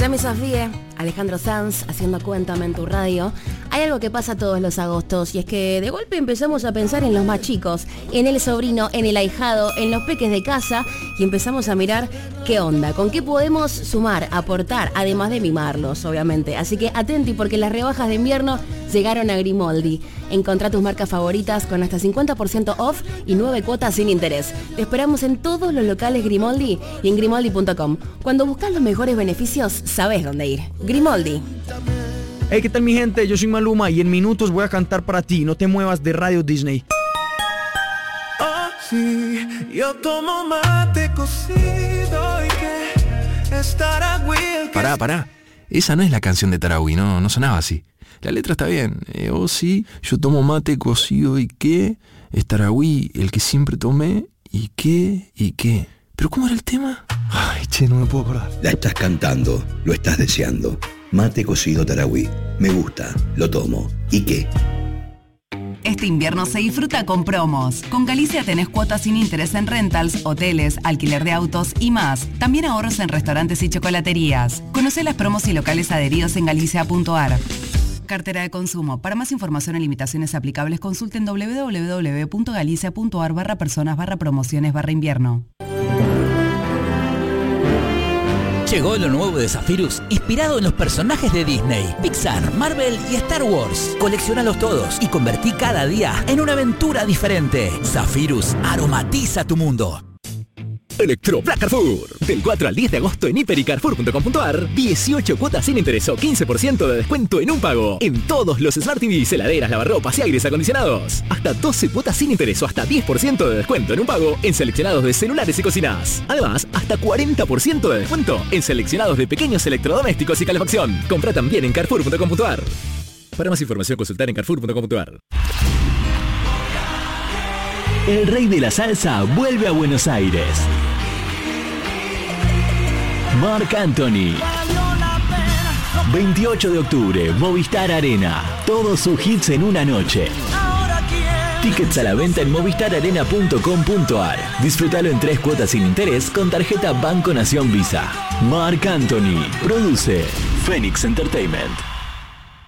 Yami Safie, Alejandro Sanz, haciendo Cuéntame en tu radio. Hay algo que pasa todos los agostos y es que de golpe empezamos a pensar en los más chicos, en el sobrino, en el ahijado, en los peques de casa y empezamos a mirar qué onda, con qué podemos sumar, aportar, además de mimarlos, obviamente. Así que atenti porque las rebajas de invierno llegaron a Grimoldi. Encontrá tus marcas favoritas con hasta 50% off y 9 cuotas sin interés. Te esperamos en todos los locales Grimoldi y en grimoldi.com. Cuando buscas los mejores beneficios, sabes dónde ir. Grimoldi. Hey, ¿qué tal mi gente? Yo soy Maluma y en minutos voy a cantar para ti. No te muevas de Radio Disney. Oh, sí, yo tomo mate cocido y que estará Will. Pará. Esa no es la canción de Tarahui, no sonaba así. La letra está bien. Oh, sí, yo tomo mate cocido y qué. Es Tarahui, el que siempre tomé. ¿Y qué? ¿Pero cómo era el tema? Ay, che, no me puedo acordar. La estás cantando, lo estás deseando. Mate cocido Tarahui. Me gusta, lo tomo. ¿Y qué? Este invierno se disfruta con promos. Con Galicia tenés cuotas sin interés en rentals, hoteles, alquiler de autos y más. También ahorros en restaurantes y chocolaterías. Conocé las promos y locales adheridos en galicia.ar. Cartera de consumo. Para más información y limitaciones aplicables, consulten www.galicia.ar/personas/promociones/invierno. Llegó lo nuevo de Zephyrus, inspirado en los personajes de Disney, Pixar, Marvel y Star Wars. Colecciónalos todos y convertí cada día en una aventura diferente. Zephyrus aromatiza tu mundo. Electro Black Carrefour. Del 4 al 10 de agosto en hiper y carrefour.com.ar, 18 cuotas sin interés o 15% de descuento en un pago. En todos los Smart TVs, heladeras, lavarropas y aires acondicionados. Hasta 12 cuotas sin interés o hasta 10% de descuento en un pago en seleccionados de celulares y cocinas. Además, hasta 40% de descuento en seleccionados de pequeños electrodomésticos y calefacción. Compra también en carrefour.com.ar. Para más información, consultar en carrefour.com.ar. El rey de la salsa vuelve a Buenos Aires. Marc Anthony. 28 de octubre, Movistar Arena. Todos sus hits en una noche. Tickets a la venta en movistararena.com.ar. Disfrútalo en 3 cuotas sin interés con tarjeta Banco Nación Visa. Marc Anthony. Produce Phoenix Entertainment.